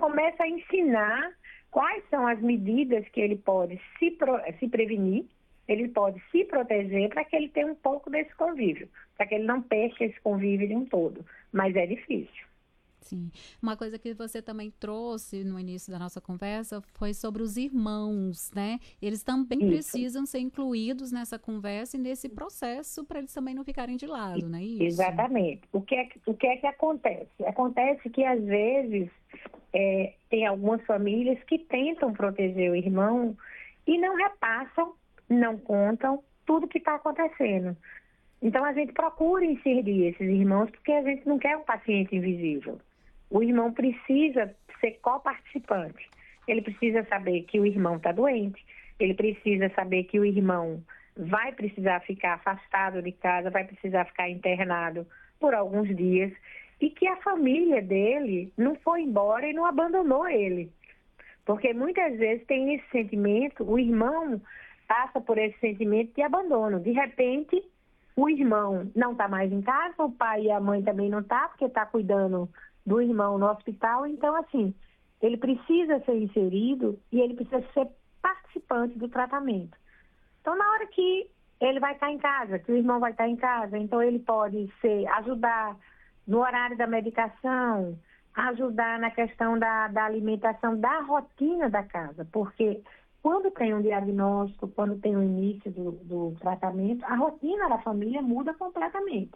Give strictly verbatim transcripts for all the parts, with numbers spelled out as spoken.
começa a ensinar quais são as medidas que ele pode se, pro, se prevenir, ele pode se proteger para que ele tenha um pouco desse convívio, para que ele não perca esse convívio de um todo. Mas é difícil. Sim. Uma coisa que você também trouxe no início da nossa conversa foi sobre os irmãos, né? Eles também Isso. precisam ser incluídos nessa conversa e nesse processo para eles também não ficarem de lado, não é isso? Exatamente. O que é, o que, é que acontece? Acontece que, às vezes, é, tem algumas famílias que tentam proteger o irmão e não repassam, não contam tudo que está acontecendo. Então, a gente procura inserir esses irmãos porque a gente não quer um paciente invisível. O irmão precisa ser coparticipante. Ele precisa saber que o irmão está doente, ele precisa saber que o irmão vai precisar ficar afastado de casa, vai precisar ficar internado por alguns dias e que a família dele não foi embora e não abandonou ele. Porque muitas vezes tem esse sentimento, o irmão passa por esse sentimento de abandono. De repente, o irmão não está mais em casa, o pai e a mãe também não estão, porque está cuidando do irmão no hospital. Então, assim, ele precisa ser inserido e ele precisa ser participante do tratamento. Então, na hora que ele vai estar em casa, que o irmão vai estar em casa, então ele pode ser, ajudar no horário da medicação, ajudar na questão da, da alimentação, da rotina da casa, porque quando tem um diagnóstico, quando tem o início do, do tratamento, a rotina da família muda completamente.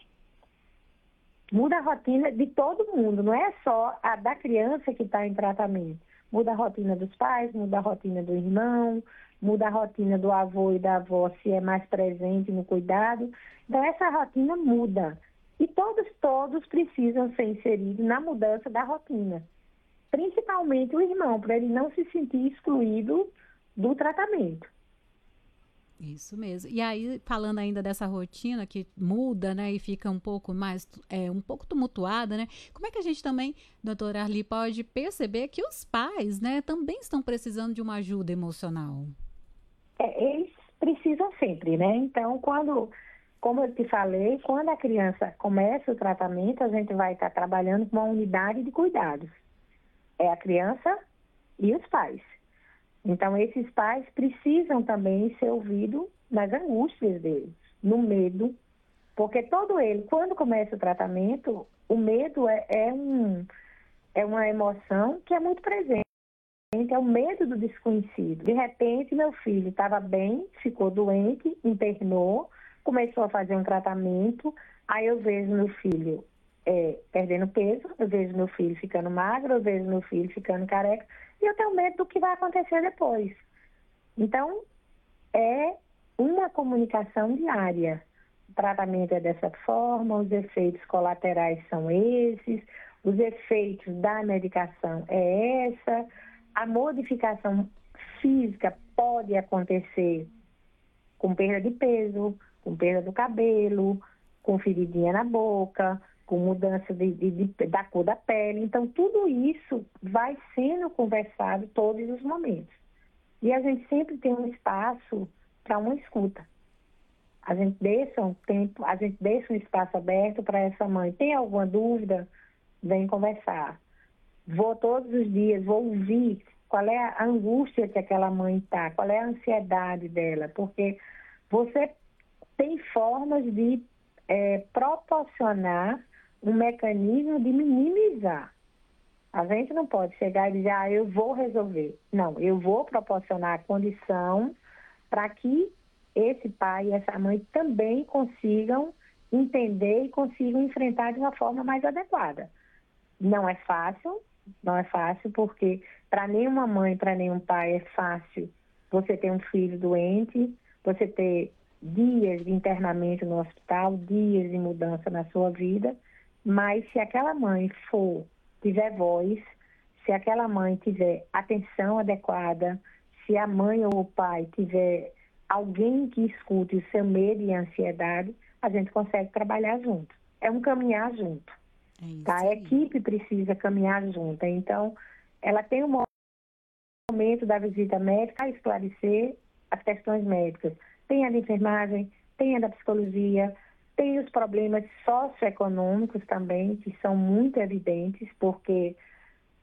Muda a rotina de todo mundo, não é só a da criança que está em tratamento. Muda a rotina dos pais, muda a rotina do irmão, muda a rotina do avô e da avó, se é mais presente no cuidado. Então, essa rotina muda. E todos, todos precisam ser inseridos na mudança da rotina. Principalmente o irmão, para ele não se sentir excluído do tratamento. Isso mesmo. E aí, falando ainda dessa rotina que muda, né, e fica um pouco mais, é, um pouco tumultuada, né? Como é que a gente também, doutora Arli, pode perceber que os pais, né, também estão precisando de uma ajuda emocional? É, eles precisam sempre, né? Então, quando, como eu te falei, quando a criança começa o tratamento, a gente vai estar trabalhando com uma unidade de cuidados. É a criança e os pais. Então, esses pais precisam também ser ouvidos nas angústias deles, no medo, porque todo ele, quando começa o tratamento, o medo é, é, um, é uma emoção que é muito presente, é o medo do desconhecido. De repente, meu filho estava bem, ficou doente, internou, começou a fazer um tratamento, aí eu vejo meu filho é, perdendo peso, eu vejo meu filho ficando magro, eu vejo meu filho ficando careca, e eu tenho medo do que vai acontecer depois. Então, é uma comunicação diária. O tratamento é dessa forma, os efeitos colaterais são esses, os efeitos da medicação é essa, a modificação física pode acontecer com perda de peso, com perda do cabelo, com feridinha na boca, com mudança de, de, de, da cor da pele. Então, tudo isso vai sendo conversado todos os momentos. E a gente sempre tem um espaço para uma escuta. A gente deixa um tempo, a gente deixa um espaço aberto para essa mãe. Tem alguma dúvida? Vem conversar. Vou todos os dias, vou ouvir qual é a angústia que aquela mãe está, qual é a ansiedade dela, porque você tem formas de é, proporcionar um mecanismo de minimizar. A gente não pode chegar e dizer, ah, eu vou resolver. Não, eu vou proporcionar a condição para que esse pai e essa mãe também consigam entender e consigam enfrentar de uma forma mais adequada. Não é fácil, não é fácil, porque para nenhuma mãe, para nenhum pai é fácil você ter um filho doente, você ter dias de internamento no hospital, dias de mudança na sua vida, mas se aquela mãe for, tiver voz, se aquela mãe tiver atenção adequada, se a mãe ou o pai tiver alguém que escute o seu medo e ansiedade, a gente consegue trabalhar junto. É um caminhar junto. É isso tá? A equipe precisa caminhar junto. Então, ela tem um momento da visita médica a esclarecer as questões médicas. Tem a da enfermagem, tem a da psicologia, tem os problemas socioeconômicos também, que são muito evidentes, porque